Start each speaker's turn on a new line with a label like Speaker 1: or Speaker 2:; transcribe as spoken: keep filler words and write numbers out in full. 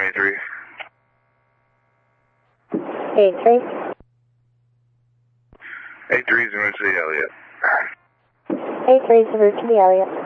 Speaker 1: A three.
Speaker 2: A three.
Speaker 1: A three's en route to the Elliott.
Speaker 2: A three's en route to the Elliott.